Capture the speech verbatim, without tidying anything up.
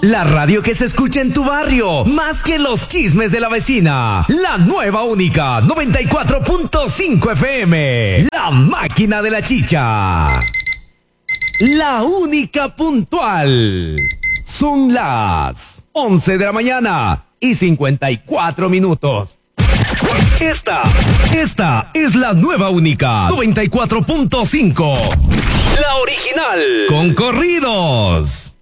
La radio que se escucha en tu barrio, más que los chismes de la vecina. La nueva única, noventa y cuatro punto cinco F M. La máquina de la chicha. La única puntual. Son las once de la mañana y cincuenta y cuatro minutos. Esta, esta es la nueva única, noventa y cuatro punto cinco. La original. Con corridos.